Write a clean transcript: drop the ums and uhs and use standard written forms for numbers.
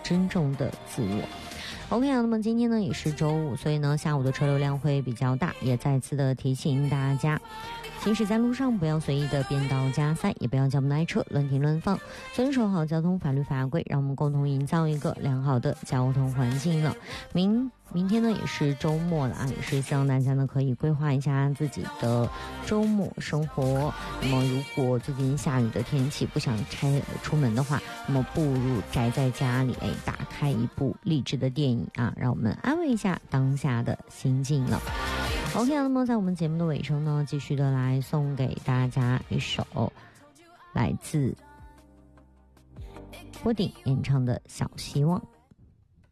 真正的自我。OK 啊，那么今天呢也是周五，所以呢下午的车流量会比较大，也再次的提醒大家，行驶在路上不要随意的变道加塞，也不要叫不来车乱停乱放，遵守好交通法律法规，让我们共同营造一个良好的交通环境了。明天呢也是周末了啊，也是希望大家呢可以规划一下自己的周末生活。那么如果最近下雨的天气不想出门的话，那么不如宅在家里，打开一部励志的电影啊，让我们安慰一下当下的心境了。OK， 那么在我们节目的尾声呢，继续的来送给大家一首来自波顶演唱的《小希望》。